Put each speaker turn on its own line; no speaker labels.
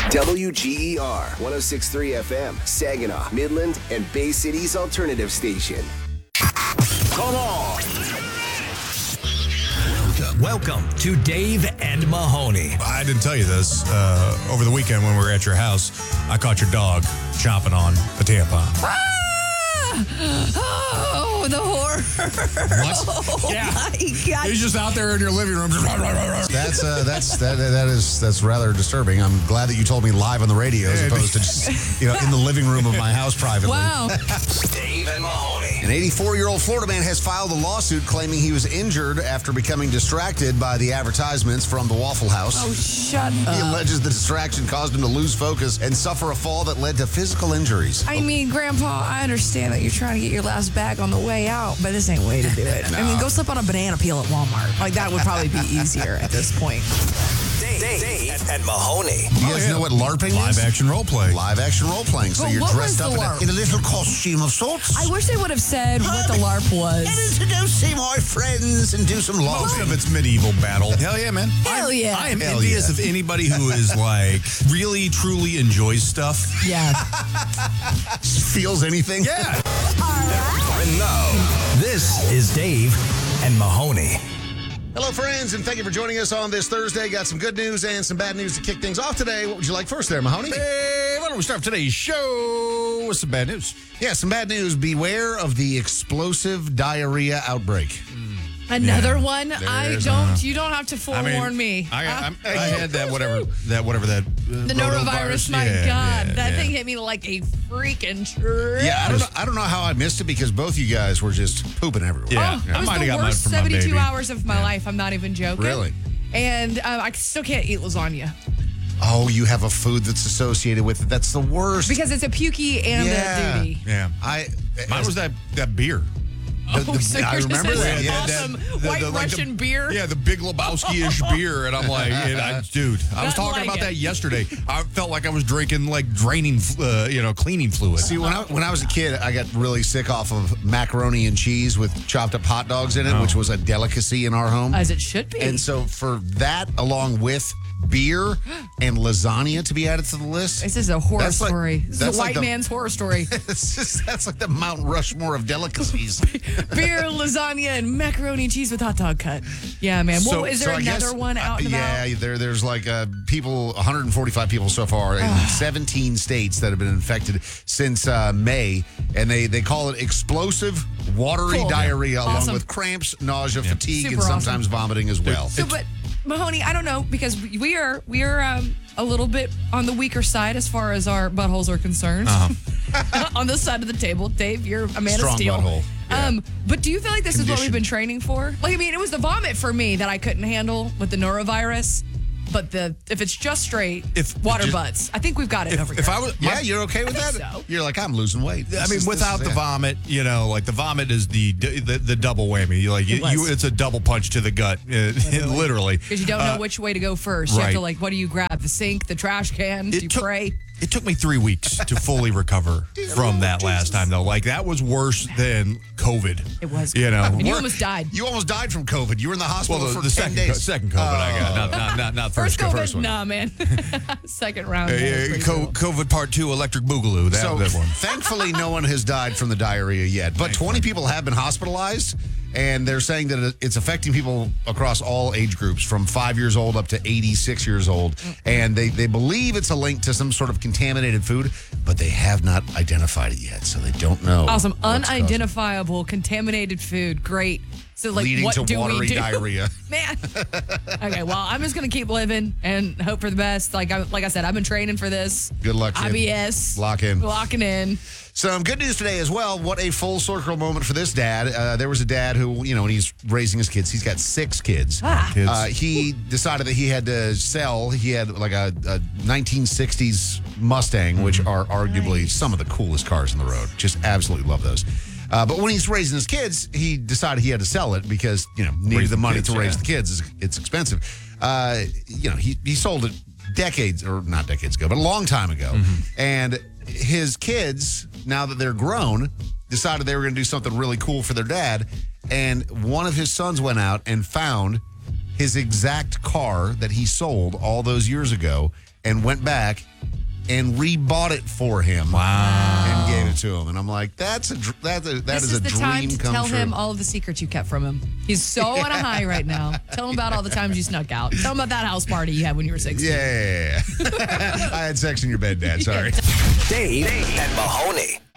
WGER 106.3 FM, Saginaw, Midland, and Bay City's alternative station. Come on.
Welcome to Dave and Mahoney.
I didn't tell you this. Over the weekend when we were at your house, I caught your dog chomping on a tampon.
Oh, the horror.
What?
Oh,
Yeah.
my God.
He's just out there in your living room.
That's rather disturbing. I'm glad that you told me live on the radio as opposed to just in the living room of my house privately.
Wow.
Dave and Mahoney.
An 84-year-old Florida man has filed a lawsuit claiming he was injured after becoming distracted by the advertisements from the Waffle House.
Oh, shut
He
up.
alleges the distraction caused him to lose focus and suffer a fall that led to physical injuries.
I mean, Grandpa, I understand that you're trying to get your last bag on the way out, but this ain't way to do it. I mean, go slip on a banana peel at Walmart. Like, that would probably be easier at this point.
Dave and Mahoney.
You guys know what LARPing is?
Live action role play.
Live action role playing. So
But
you're
what
dressed
was
up
the LARP?
in a little costume of sorts.
I wish they would have said what the LARP was.
And to go see my friends and do some
Most
LARPing.
of it's medieval battle. Hell yeah, man.
Hell yeah.
I am
Hell
envious
yeah.
of anybody who is like really, truly enjoys stuff.
Yeah.
Feels anything?
Yeah.
And now, this is Dave and Mahoney.
Hello, friends, and thank you for joining us on this Thursday. Got some good news and some bad news to kick things off today. What would you like first there, Mahoney?
Hey, why don't we start today's show with some bad news?
Yeah, some bad news. Beware of the explosive diarrhea outbreak.
Another one? You don't have to
I
forewarn me.
I had that whatever that
The norovirus, my God. That thing hit me like a freaking tree.
Yeah, I don't know how I missed it because both you guys were just pooping everywhere.
Yeah.
It
I
was
might have
the
got mine
worst
from my
72
baby.
hours of my life. I'm not even joking.
Really?
And I still can't eat lasagna
Oh, you have a food that's associated with it. That's the worst.
because it's a pukey and a duty.
Yeah. Mine was that beer.
So you're just
remember
this
that.
Yeah,
awesome
the-
white
the- like
Russian
the-
beer.
Yeah, the Big Lebowski-ish beer. And I'm like, dude, I was
Nothing
talking
like
about
it.
that yesterday. I felt like I was drinking like draining, cleaning fluid.
See, when I was a kid, I got really sick off of macaroni and cheese with chopped up hot dogs in it, which was a delicacy in our home.
As it should be.
And so for that, along with beer and lasagna to be added to the list,
This is a horror
That's like-
story. This is
that's
a
like
white
the-
man's horror story.
that's like the Mount Rushmore of delicacies.
Beer, lasagna, and macaroni and cheese with hot dog cut. Yeah, man. Well, is there
I
another
guess,
one out and about?
Yeah, there's like 145 people so far in 17 states that have been infected since May, and they call it explostive watery
Cool.
diarrhea along
Awesome.
with cramps, nausea, fatigue,
Super
and sometimes vomiting as well.
So, but Mahoney, I don't know because we are a little bit on the weaker side as far as our buttholes are concerned. On this side of the table, Dave, you're a man
Strong
of steel.
butthole. Yeah.
But do you feel like this is what we've
Conditioned.
been training for? Like, I mean, it was the vomit for me that I couldn't handle with the norovirus. But if it's just straight water butts, I think we've got it over here.
If I was,
Yeah, you're okay with
I
that?
think so.
You're like, I'm losing weight.
I mean, without the vomit, like the vomit is the double whammy. It's a double punch to the gut, literally.
Because you don't know which way to go first. You have
right.
to what do you grab? The sink, the trash can? Do you pray?
It took me 3 weeks to fully recover from that last time, though. Like, that was worse than COVID.
It was.
You know.
And you almost died.
You almost died from COVID. You were in the hospital
Well,
for
the
10
second,
days.
second COVID I got, not
First
first
COVID,
one.
nah, man. Second round. that was pretty brutal.
COVID part 2, electric boogaloo. That one.
Thankfully, no one has died from the diarrhea yet. But 20 people have been hospitalized, and they're saying that it's affecting people across all age groups from 5 years old up to 86 years old. And they believe it's a link to some sort of contaminated food, but they have not identified it yet, so they don't know.
Awesome.
what's causing it.
Unidentifiable, contaminated food. Great. So,
Leading
what
to
do
watery
we do?
diarrhea.
Man. Okay, well, I'm just going to keep living and hope for the best. Like I said, I've been training for this.
Good luck, kid.
IBS.
Lock in.
Locking in.
Some good news today as well. What a full circle moment for this dad. There was a dad who, when he's raising his kids, he's got 6 kids. He decided that he had to sell. He had like a 1960s Mustang, which are arguably some of the coolest cars on the road. Just absolutely love those. But when he's raising his kids, he decided he had to sell it because, needed the money to raise the kids. It's expensive. He sold it not decades ago, but a long time ago. And his kids, now that they're grown, decided they were going to do something really cool for their dad. And one of his sons went out and found his exact car that he sold all those years ago and went back and rebought it for him.
Wow.
And gave it to him. And I'm like, that is a dream
This is the time to
come
tell
true.
him all of the secrets you kept from him. He's so on a high right now. Tell him about all the times you snuck out. Tell him about that house party you had when you were 16.
Yeah. I had sex in your bed, Dad. Sorry.
Dave and Mahoney.